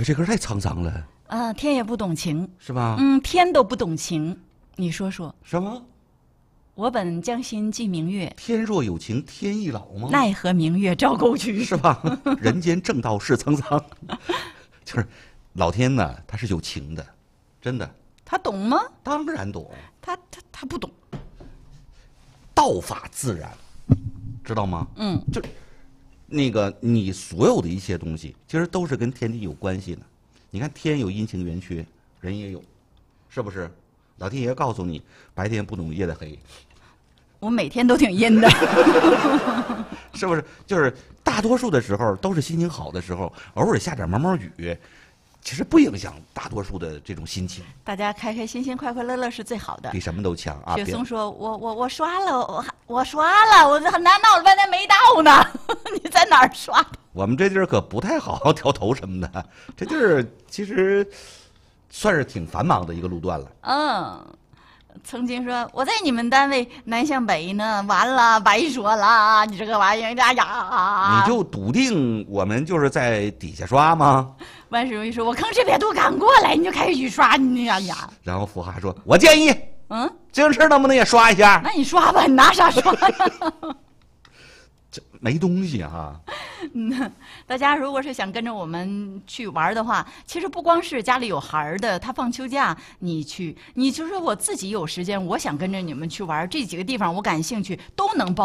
这歌太沧桑了啊，天也不懂情， 是吧？ 天都不懂情，你说说。 什么？ 我本将心寄明月， 天若有情天亦老吗？ 奈何明月照沟渠， 是吧？人间正道是沧桑，就是老天呢，他是有情的，真的。 他懂吗？ 当然懂。 他不懂。 道法自然，知道吗？就那个你所有的一切东西，其实都是跟天地有关系的。你看天有阴晴圆缺，人也有，是不是？老天爷告诉你，白天不懂夜的黑。 我每天都挺阴的， 是不是？就是大多数的时候都是心情好的时候，偶尔下点毛毛雨，其实不影响大多数的这种心情。 大家开开心心、快快乐乐是最好的。 比什么都强啊！ 雪松说：“我刷了，我刷了，我闹了半天没到呢。你在哪儿刷？ 我们这地儿可不太好调头什么的，这地儿其实算是挺繁忙的一个路段了。” 曾经说我在你们单位南向北呢，完了白说了，你这个玩意儿，哎呀！ 你就笃定我们就是在底下刷吗？ 万事如意说：“我吭哧瘪肚赶过来，你就开始去刷你呀呀！” 然后福哈说：“我建议，自行车能不能也刷一下？” 那你刷吧，你拿啥刷呀？ 这没东西啊。 大家如果是想跟着我们去玩的话，其实不光是家里有孩儿的，他放秋假你去，你就说我自己有时间，我想跟着你们去玩，这几个地方我感兴趣，都能报。